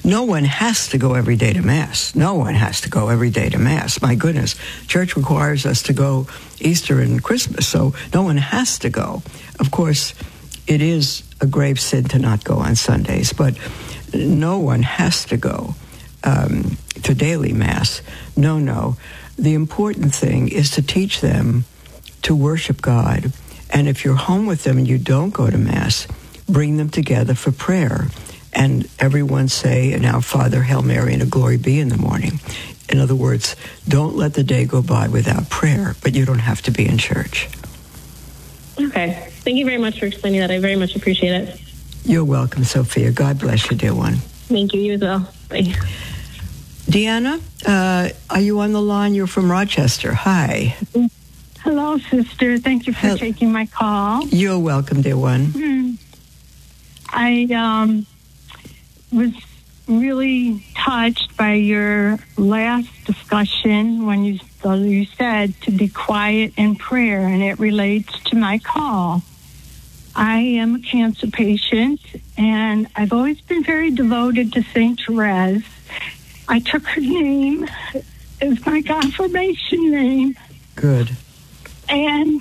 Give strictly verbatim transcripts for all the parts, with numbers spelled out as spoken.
no one has to go every day to Mass. No one has to go every day to Mass. My goodness, church requires us to go Easter and Christmas, so no one has to go. Of course, it is a grave sin to not go on Sundays, but no one has to go um, to daily Mass. No, no. The important thing is to teach them to worship God. And if you're home with them and you don't go to Mass, bring them together for prayer. And everyone say an Our Father, Hail Mary, and a Glory Be in the morning. In other words, don't let the day go by without prayer, but you don't have to be in church. Okay. Thank you very much for explaining that. I very much appreciate it. You're welcome, Sophia. God bless you, dear one. Thank you. You as well. Bye. Deanna, uh, are you on the line? You're from Rochester. Hi. Hello, sister. Thank you for Hel- taking my call. You're welcome, dear one. Hmm. I um, was really touched by your last discussion when you, you said to be quiet in prayer, and it relates to my call. I am a cancer patient, and I've always been very devoted to Saint Therese. I took her name as my confirmation name. Good. And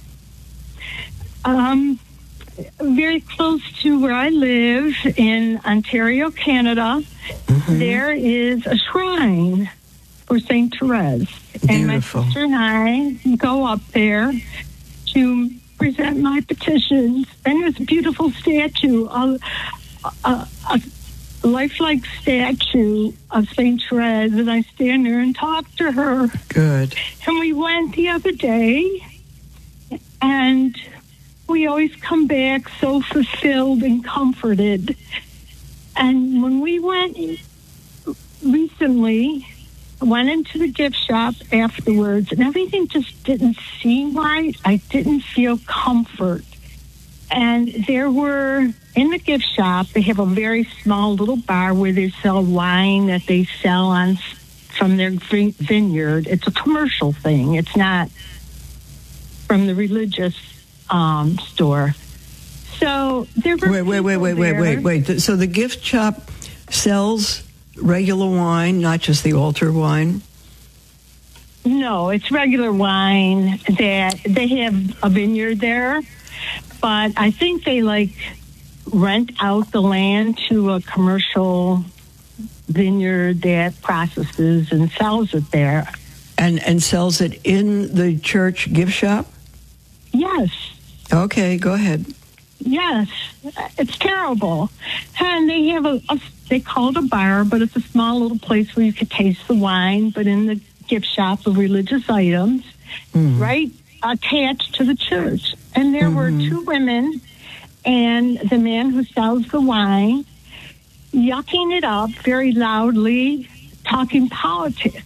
um, very close to where I live in Ontario, Canada, mm-hmm. there is a shrine for Saint Therese. Beautiful. And my sister and I go up there to present my petitions. And there's a beautiful statue, a, a, a lifelike statue of Saint Therese, and I stand there and talk to her. Good. And we went the other day, and we always come back so fulfilled and comforted. And when we went recently, I went into the gift shop afterwards, and everything just didn't seem right. I didn't feel comfort. And there were, in the gift shop, they have a very small little bar where they sell wine that they sell on from their vineyard. It's a commercial thing. It's not from the religious um, store. So there were wait, wait, wait, wait, wait, wait, wait. So the gift shop sells regular wine, not just the altar wine? No, it's regular wine. That they have a vineyard there. But I think they, like, rent out the land to a commercial vineyard that processes and sells it there. And and sells it in the church gift shop? Yes. Okay, go ahead. Yes. It's terrible. And they have a, a, they call it a bar, but it's a small little place where you could taste the wine, but in the gift shop of religious items, mm. right? Attached to the church. And there mm-hmm. were two women and the man who sells the wine yucking it up very loudly, talking politics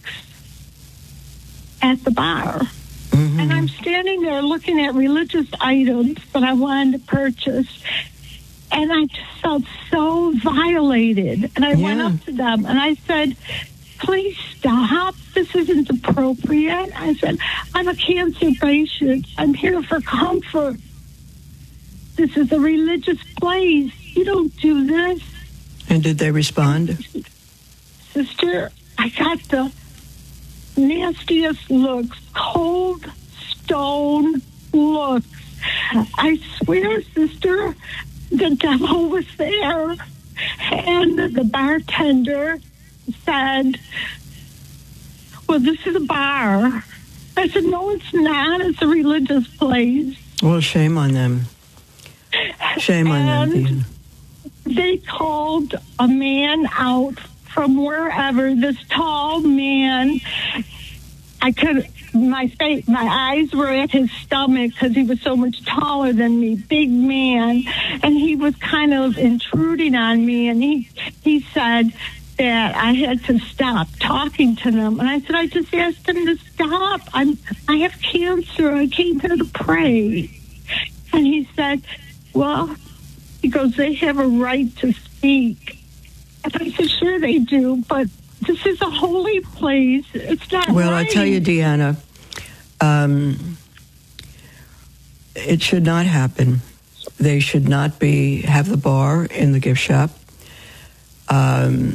at the bar. Mm-hmm. And I'm standing there looking at religious items that I wanted to purchase, and I just felt so violated. And I yeah. went up to them and I said, please stop. This isn't appropriate. I said, I'm a cancer patient. I'm here for comfort. This is a religious place. You don't do this. And did they respond? Sister, I got the nastiest looks, cold stone looks. I swear, sister, the devil was there. And the bartender said, well, this is a bar. I said, no, it's not. It's a religious place. Well, shame on them. Shame on and them. They called a man out from wherever, this tall man. I could, my face, my eyes were at his stomach because he was so much taller than me, big man. And he was kind of intruding on me. And he, he said that I had to stop talking to them. And I said, I just asked him to stop. I'm, I have cancer. I came here to pray. And he said, well, he goes, they have a right to speak. And I said, sure they do, but this is a holy place. It's not well, right. I tell you, Deanna, um, it should not happen. They should not be have the bar in the gift shop. Um,